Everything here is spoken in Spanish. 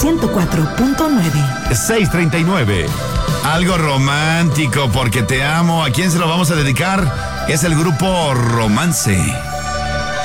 104.9. 639. Algo romántico porque te amo. ¿A quién se lo vamos a dedicar? Es el grupo Romance.